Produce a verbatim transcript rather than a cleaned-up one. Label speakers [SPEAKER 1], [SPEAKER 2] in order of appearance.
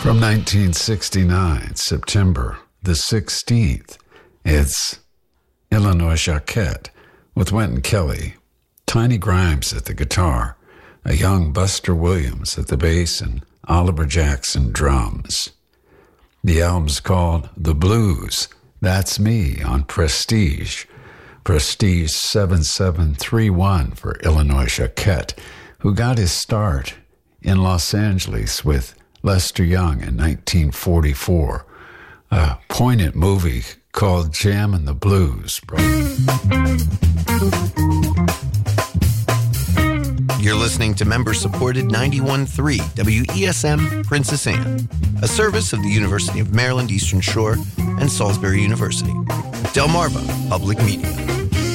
[SPEAKER 1] From nineteen sixty-nine, September the sixteenth, it's Illinois Jacquet with Wynton Kelly, Tiny Grimes at the guitar, a young Buster Williams at the bass, and Oliver Jackson drums. The album's called The Blues, That's Me on Prestige. Prestige seven seven three one for Illinois Jacquet, who got his start in Los Angeles with Lester Young in nineteen forty-four. A poignant movie called Jammin' the Blues, bro.
[SPEAKER 2] You're listening to member-supported ninety-one point three W E S M Princess Anne, a service of the University of Maryland Eastern Shore and Salisbury University. Delmarva Public Media.